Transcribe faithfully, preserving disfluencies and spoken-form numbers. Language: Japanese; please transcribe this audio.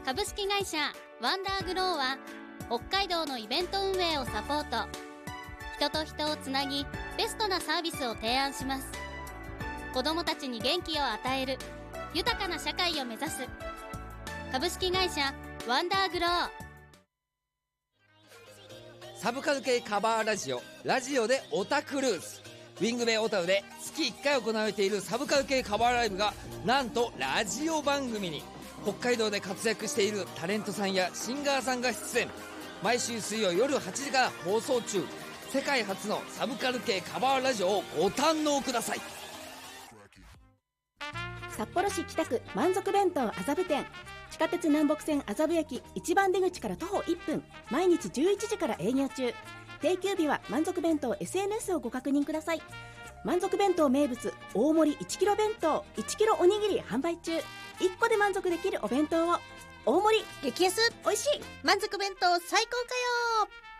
株式会社ワンダーグローは北海道のイベント運営をサポート、人と人をつなぎベストなサービスを提案します。子どもたちに元気を与える豊かな社会を目指す株式会社ワンダーグロー。 サブカル系カバーラジオ、ラジオでオタクルーズ。ウィングベイオタウで月いっかい行われているサブカル系カバーライブがなんとラジオ番組に。北海道で活躍しているタレントさんやシンガーさんが出演。毎週水曜夜はちじから放送中。世界初のサブカル系カバーラジオをご堪能ください。 札幌市北区満足弁当麻布店、地下鉄南北線麻布駅一番出口から徒歩いっぷん、毎日じゅういちじから営業中。定休日は満足弁当 エスエヌエス をご確認ください。満足弁当名物大盛りいちキロ弁当、いちキロおにぎり販売中。いっこで満足できるお弁当を。大盛り激安おいしい満足弁当最高かよ。